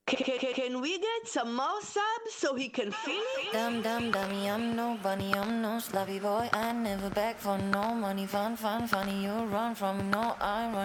Can we get some more subs so he can feel it? Dumb, dummy, I'm no bunny, I'm no sloppy boy. I never beg for no money, funny, you run from me, no, I run.